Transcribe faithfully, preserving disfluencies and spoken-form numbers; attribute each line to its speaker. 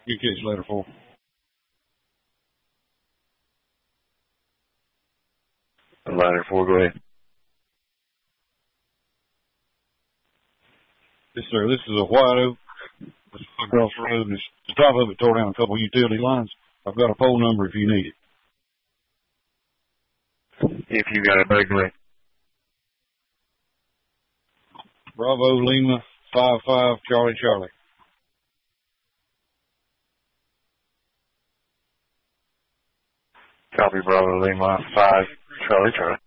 Speaker 1: You catch you later, four.
Speaker 2: Ladder four, go ahead.
Speaker 1: Yes, sir. This is a white oak. It's across the road. It's, the top of it tore down a couple of utility lines. I've got a pole number if you need it.
Speaker 2: If you got it, buddy, go ahead.
Speaker 1: Bravo Lima five five Charlie Charlie.
Speaker 2: Copy, Bravo Lima five Charlie Charlie.